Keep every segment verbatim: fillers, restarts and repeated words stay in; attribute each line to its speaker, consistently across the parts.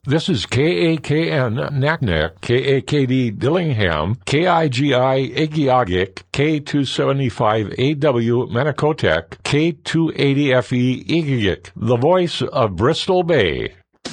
Speaker 1: This is K A K N Naknek, K A K D Dillingham, K I G I Igiagik, K two seventy-five A W Manicotech, K two eighty F E Igiagik, the voice of Bristol Bay.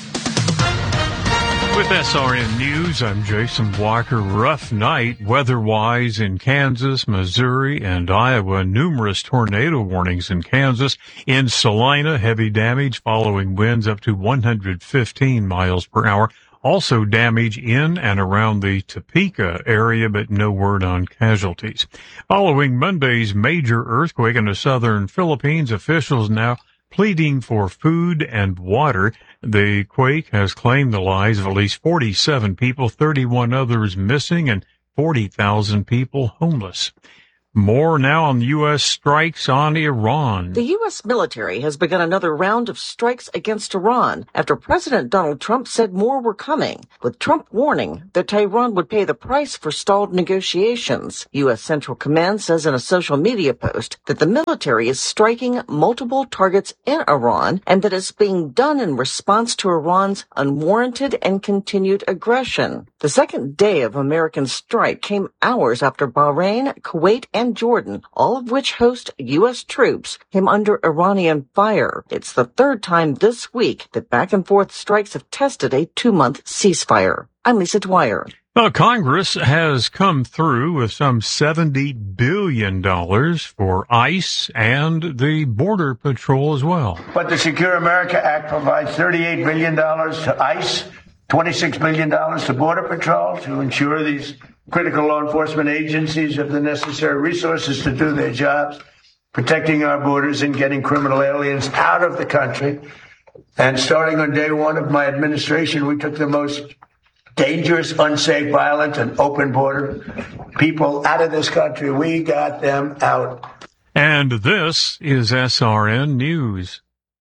Speaker 2: With S R N News, I'm Jason Walker. Rough night weather-wise in Kansas, Missouri, and Iowa. Numerous tornado warnings in Kansas. In Salina, heavy damage following winds up to one hundred fifteen miles per hour. Also damage in and around the Topeka area, but no word on casualties. Following Monday's major earthquake in the southern Philippines, officials now pleading for food and water. The quake has claimed the lives of at least forty-seven people, thirty-one others missing, and forty thousand people homeless. More now on U S strikes on Iran.
Speaker 3: The U S military has begun another round of strikes against Iran after President Donald Trump said more were coming, with Trump warning that Tehran would pay the price for stalled negotiations. U S Central Command says in a social media post that the military is striking multiple targets in Iran and that it's being done in response to Iran's unwarranted and continued aggression. The second day of American strike came hours after Bahrain, Kuwait, and Jordan, all of which host U S troops, came under Iranian fire. It's the third time this week that back-and-forth strikes have tested a two-month ceasefire. I'm Lisa Dwyer.
Speaker 2: Well, Congress has come through with some seventy billion dollars for ICE and the Border Patrol as well.
Speaker 4: But the Secure America Act provides thirty-eight billion dollars to ICE, twenty-six billion dollars to Border Patrol to ensure these critical law enforcement agencies have the necessary resources to do their jobs, protecting our borders and getting criminal aliens out of the country. And starting on day one of my administration, we took the most dangerous, unsafe, violent, and open border people out of this country. We got them out.
Speaker 2: And this is S R N News.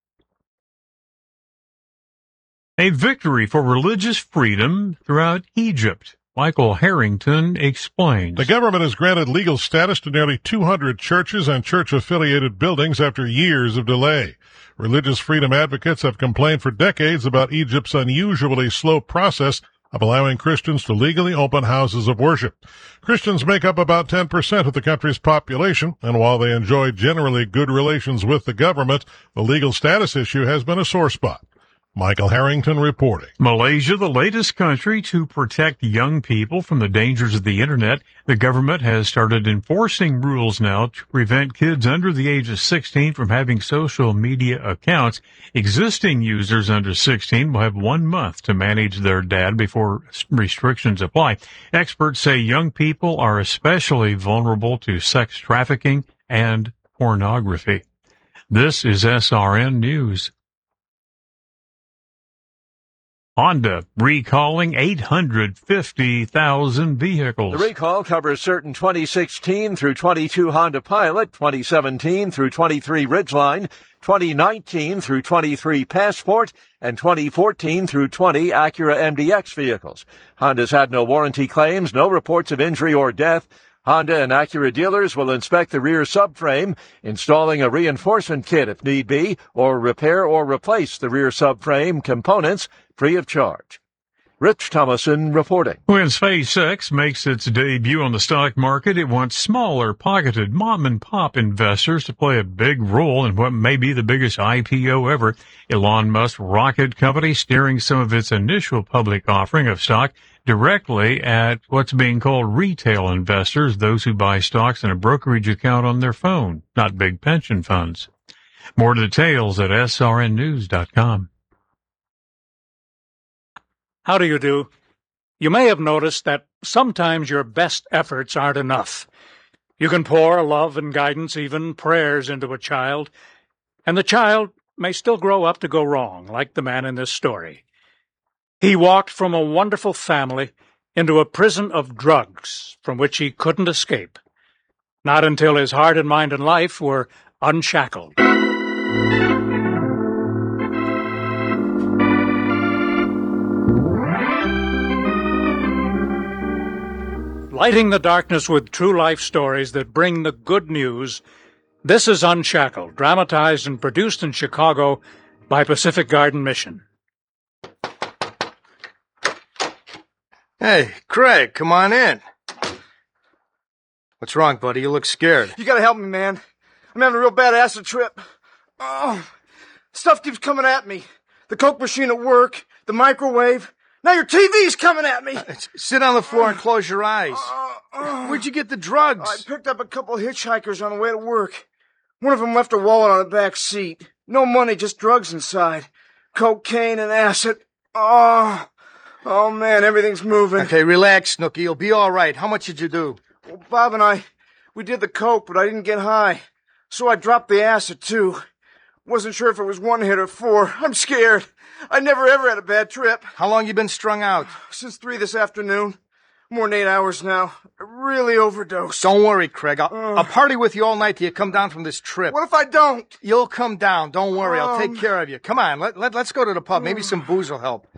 Speaker 2: A victory for religious freedom throughout Egypt. Michael Harrington explains.
Speaker 5: The government has granted legal status to nearly two hundred churches and church-affiliated buildings after years of delay. Religious freedom advocates have complained for decades about Egypt's unusually slow process of allowing Christians to legally open houses of worship. Christians make up about ten percent of the country's population, and while they enjoy generally good relations with the government, the legal status issue has been a sore spot. Michael Harrington reporting.
Speaker 2: Malaysia, the latest country to protect young people from the dangers of the Internet. The government has started enforcing rules now to prevent kids under the age of sixteen from having social media accounts. Existing users under sixteen will have one month to manage their data before restrictions apply. Experts say young people are especially vulnerable to sex trafficking and pornography. This is S R N News. Honda recalling eight hundred fifty thousand vehicles.
Speaker 6: The recall covers certain twenty sixteen through twenty-two Honda Pilot, twenty seventeen through twenty-three Ridgeline, twenty nineteen through twenty-three Passport, and twenty fourteen through twenty Acura M D X vehicles. Honda's had no warranty claims, no reports of injury or death. Honda and Acura dealers will inspect the rear subframe, installing a reinforcement kit if need be, or repair or replace the rear subframe components free of charge. Rich Thomason reporting.
Speaker 2: When SpaceX makes its debut on the stock market, it wants smaller, pocketed mom-and-pop investors to play a big role in what may be the biggest I P O ever. Elon Musk's rocket company steering some of its initial public offering of stock directly at what's being called retail investors, those who buy stocks in a brokerage account on their phone, not big pension funds. More details at S R N news dot com.
Speaker 7: How do you do? You may have noticed that sometimes your best efforts aren't enough. You can pour love and guidance, even prayers, into a child, and the child may still grow up to go wrong, like the man in this story. He walked from a wonderful family into a prison of drugs from which he couldn't escape, not until his heart and mind and life were unshackled. Lighting the darkness with true life stories that bring the good news, this is Unshackled, dramatized and produced in Chicago by Pacific Garden Mission.
Speaker 8: Hey, Craig, come on in. What's wrong, buddy? You look scared.
Speaker 9: You gotta help me, man. I'm having a real bad acid trip. Oh, stuff keeps coming at me. The Coke machine at work, the microwave. Now your T V's coming at me.
Speaker 8: Uh, sit on the floor and close your eyes.
Speaker 9: Uh, uh,
Speaker 8: Where'd you get the drugs?
Speaker 9: I picked up a couple of hitchhikers on the way to work. One of them left a wallet on the back seat. No money, just drugs inside. Cocaine and acid. Oh, oh man, everything's moving.
Speaker 8: Okay, relax, Snooky. You'll be all right. How much did you do?
Speaker 9: Well, Bob and I, we did the Coke, but I didn't get high. So I dropped the acid, too. Wasn't sure if it was one hit or four. I'm scared. I never ever had a bad trip.
Speaker 8: How long you been strung out?
Speaker 9: Since three this afternoon. More than eight hours now. I really overdosed.
Speaker 8: Don't worry, Craig. I'll,
Speaker 9: Uh.
Speaker 8: I'll party with you all night till you come down from this trip.
Speaker 9: What if I don't?
Speaker 8: You'll come down. Don't worry. I'll take
Speaker 9: Um.
Speaker 8: care of you. Come on. Let, let, let's go to the pub. Maybe some booze will help.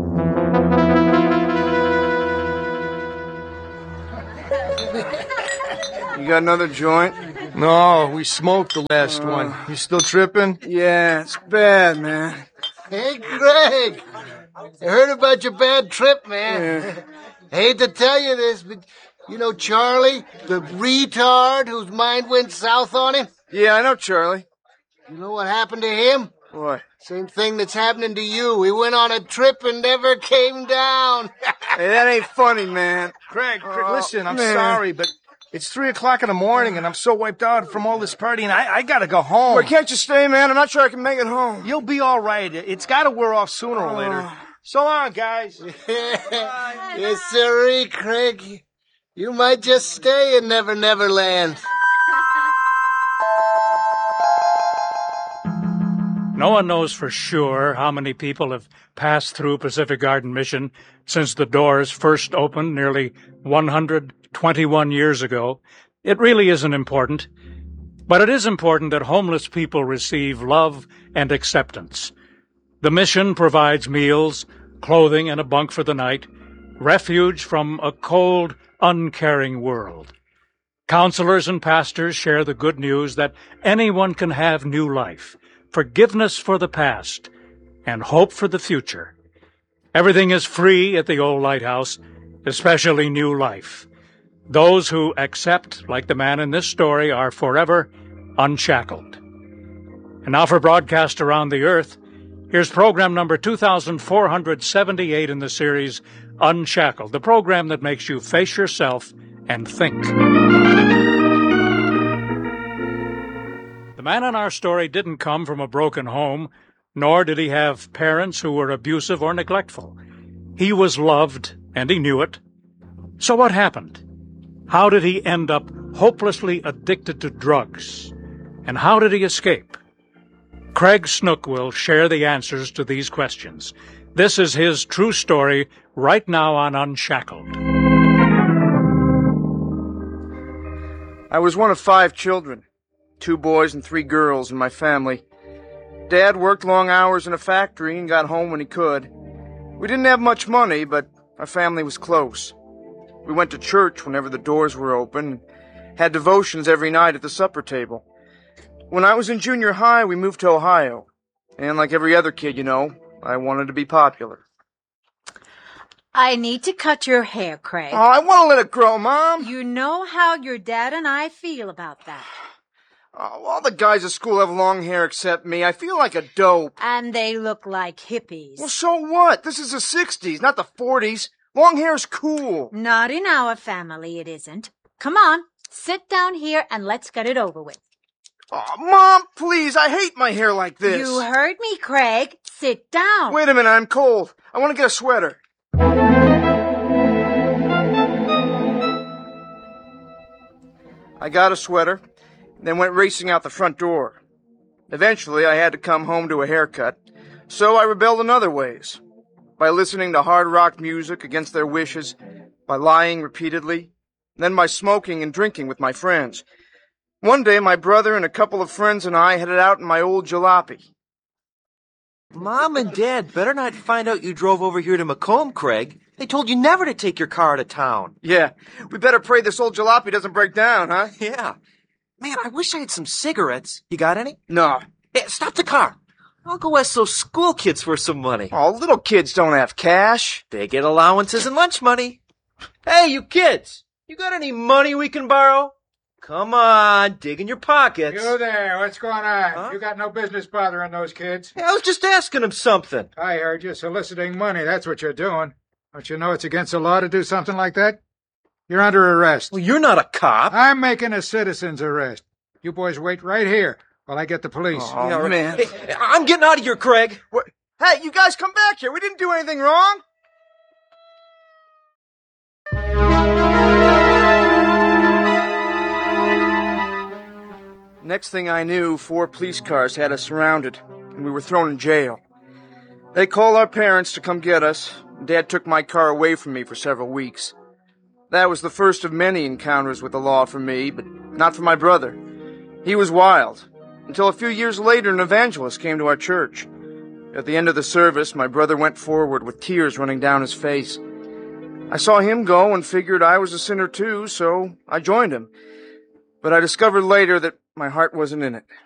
Speaker 9: You got another joint?
Speaker 8: No, we smoked the last one. You still tripping?
Speaker 9: Yeah, it's bad, man.
Speaker 10: Hey, Greg. I heard about your bad trip, man.
Speaker 9: Yeah.
Speaker 10: I hate to tell you this, but you know Charlie, the retard whose mind went south on him?
Speaker 9: Yeah, I know, Charlie.
Speaker 10: You know what happened to him?
Speaker 9: What?
Speaker 10: Same thing that's happening to you. He went on a trip and never came down.
Speaker 9: Hey, that ain't funny, man.
Speaker 8: Craig, Craig,
Speaker 9: Oh,
Speaker 8: listen, I'm
Speaker 9: man.
Speaker 8: sorry, but it's three o'clock in the morning and I'm so wiped out from all this partying. I, I gotta go home.
Speaker 9: Why can't you stay, man? I'm not sure I can make it home.
Speaker 8: You'll be all right. It's gotta wear off sooner or later.
Speaker 9: Oh.
Speaker 8: So long, guys.
Speaker 10: Yes, sirree, Craig. You might just stay in Never Never Land.
Speaker 7: No one knows for sure how many people have passed through Pacific Garden Mission since the doors first opened nearly one hundred twenty-one years ago. It really isn't important. But it is important that homeless people receive love and acceptance. The mission provides meals, clothing, and a bunk for the night, refuge from a cold, uncaring world. Counselors and pastors share the good news that anyone can have new life, forgiveness for the past, and hope for the future. Everything is free at the old lighthouse, especially new life. Those who accept, like the man in this story, are forever unshackled. And now for broadcast around the earth, here's program number two thousand four hundred seventy-eight in the series, Unshackled, the program that makes you face yourself and think. The man in our story didn't come from a broken home, nor did he have parents who were abusive or neglectful. He was loved, and he knew it. So what happened? How did he end up hopelessly addicted to drugs? And how did he escape? Craig Snook will share the answers to these questions. This is his true story right now on Unshackled.
Speaker 9: I was one of five children. Two boys and three girls in my family. Dad worked long hours in a factory and got home when he could. We didn't have much money, but our family was close. We went to church whenever the doors were open, and had devotions every night at the supper table. When I was in junior high, we moved to Ohio. And like every other kid, you know, I wanted to be popular.
Speaker 11: I need to cut your hair, Craig.
Speaker 9: Oh, I want to let it grow, Mom.
Speaker 11: You know how your dad and I feel about that.
Speaker 9: Oh, all the guys at school have long hair except me. I feel like a dope.
Speaker 11: And they look like hippies.
Speaker 9: Well, so what? This is the sixties, not the forties. Long hair's cool.
Speaker 11: Not in our family, it isn't. Come on, sit down here and let's get it over with.
Speaker 9: Oh, Mom, please, I hate my hair like this.
Speaker 11: You heard me, Craig. Sit down.
Speaker 9: Wait a minute, I'm cold. I want to get a sweater. I got a sweater, then went racing out the front door. Eventually, I had to come home to a haircut, so I rebelled in other ways. By listening to hard rock music against their wishes, by lying repeatedly, then by smoking and drinking with my friends. One day, my brother and a couple of friends and I headed out in my old jalopy.
Speaker 12: Mom and Dad better not find out you drove over here to Macomb, Craig. They told you never to take your car to town.
Speaker 9: Yeah, we better pray this old jalopy doesn't break down, huh?
Speaker 12: Yeah. Man, I wish I had some cigarettes. You got any?
Speaker 9: No.
Speaker 12: Hey, stop the car. I'll go ask those school kids for some money.
Speaker 9: Oh, little kids don't have cash.
Speaker 12: They get allowances and lunch money. Hey, you kids, you got any money we can borrow? Come on, dig in your pockets.
Speaker 13: You there, what's going on?
Speaker 12: Huh?
Speaker 13: You got no business bothering those kids.
Speaker 12: Hey, I was just asking them something.
Speaker 13: I heard you soliciting money, that's what you're doing. Don't you know it's against the law to do something like that? You're under arrest.
Speaker 12: Well, you're not a cop.
Speaker 13: I'm making a citizen's arrest. You boys wait right here while I get the police.
Speaker 9: Oh,
Speaker 12: Yeah,
Speaker 9: man.
Speaker 12: Hey, I'm getting out of here, Craig.
Speaker 9: What? Hey, you guys come back here. We didn't do anything wrong. Next thing I knew, four police cars had us surrounded, and we were thrown in jail. They called our parents to come get us. Dad took my car away from me for several weeks. That was the first of many encounters with the law for me, but not for my brother. He was wild, until a few years later an evangelist came to our church. At the end of the service, my brother went forward with tears running down his face. I saw him go and figured I was a sinner too, so I joined him. But I discovered later that my heart wasn't in it.